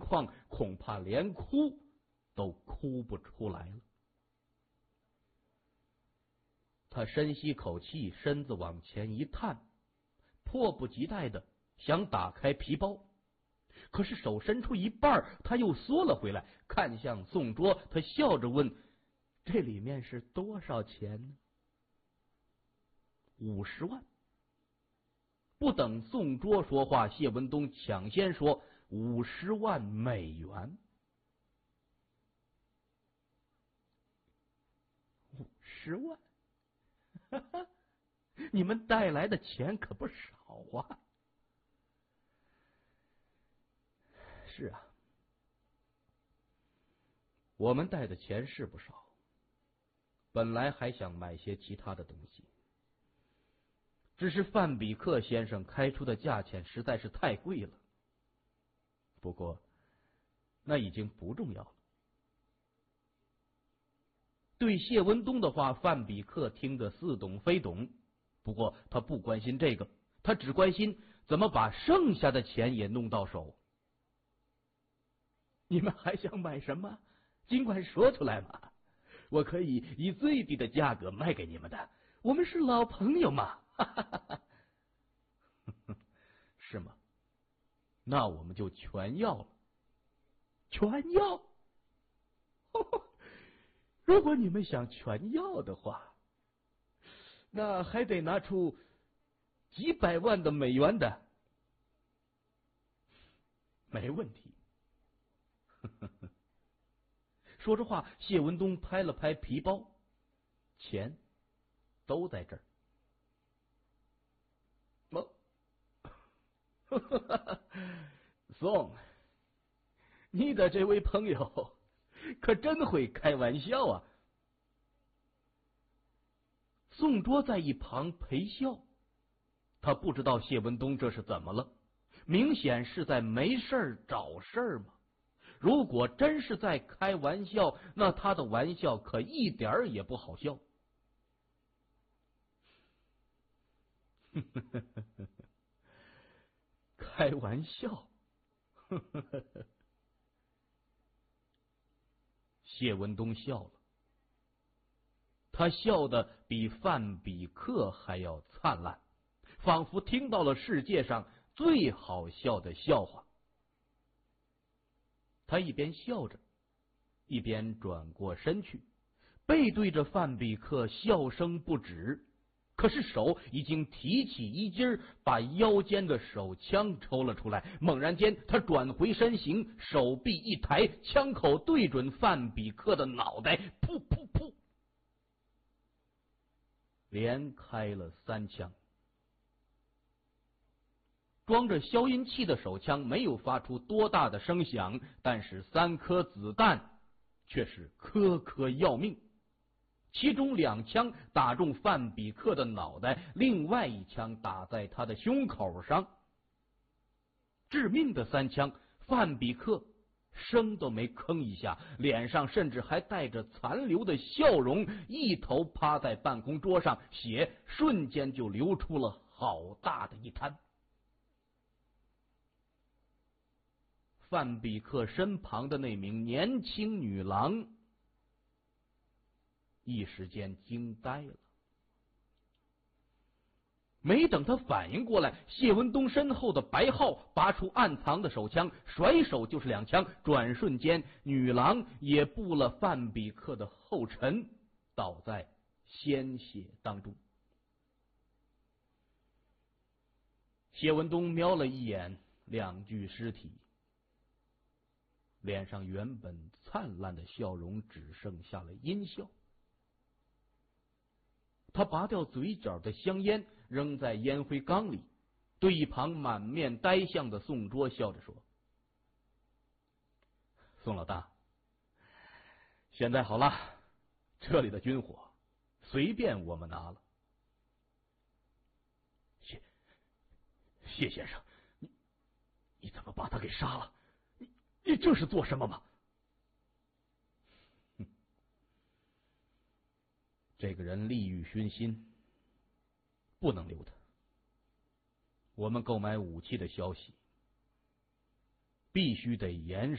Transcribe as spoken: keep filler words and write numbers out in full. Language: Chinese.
况恐怕连哭都哭不出来了。他深吸口气，身子往前一探，迫不及待的想打开皮包，可是手伸出一半，他又缩了回来，看向宋卓，他笑着问：“这里面是多少钱呢？”五十万。不等宋卓说话，谢文东抢先说：“五十万美元。”五十万。哈哈，你们带来的钱可不少啊！是啊，我们带的钱是不少，本来还想买些其他的东西，只是范比克先生开出的价钱实在是太贵了。不过，那已经不重要了。对谢文东的话，范比克听得似懂非懂，不过他不关心这个，他只关心怎么把剩下的钱也弄到手。你们还想买什么？尽管说出来嘛，我可以以最低的价格卖给你们的，我们是老朋友嘛。是吗？那我们就全要了。全要？如果你们想全要的话，那还得拿出几百万的美元的。没问题。说着话，谢文东拍了拍皮包，钱都在这儿。哦，宋，你的这位朋友可真会开玩笑啊！宋卓在一旁陪笑，他不知道谢文东这是怎么了，明显是在没事找事嘛。如果真是在开玩笑，那他的玩笑可一点儿也不好笑。开玩笑。谢文东笑了，他笑得比范比克还要灿烂，仿佛听到了世界上最好笑的笑话。他一边笑着，一边转过身去，背对着范比克，笑声不止。可是手已经提起衣襟，把腰间的手枪抽了出来。猛然间，他转回身形，手臂一抬，枪口对准范比克的脑袋，噗噗噗，连开了三枪。装着消音器的手枪没有发出多大的声响，但是三颗子弹却是颗颗要命。其中两枪打中范比克的脑袋，另外一枪打在他的胸口上。致命的三枪，范比克声都没吭一下，脸上甚至还带着残留的笑容，一头趴在办公桌上，血瞬间就流出了好大的一滩。范比克身旁的那名年轻女郎一时间惊呆了。没等他反应过来，谢文东身后的白浩拔出暗藏的手枪，甩手就是两枪。转瞬间，女郎也步了范比克的后尘，倒在鲜血当中。谢文东瞄了一眼两具尸体，脸上原本灿烂的笑容只剩下了阴笑。他拔掉嘴角的香烟，扔在烟灰缸里，对一旁满面呆相的宋卓笑着说：“宋老大，现在好了，这里的军火随便我们拿了。”谢谢先生，你你怎么把他给杀了？你你这是做什么吗？这个人利欲熏心，不能留他。我们购买武器的消息必须得严